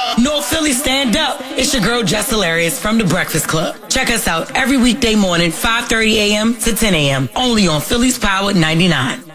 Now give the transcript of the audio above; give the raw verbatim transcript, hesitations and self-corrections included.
North Philly, stand up. It's your girl, Jess Hilarious from The Breakfast Club. Check us out every weekday morning, five thirty a.m. to ten a.m. Only on Philly's Power ninety-nine.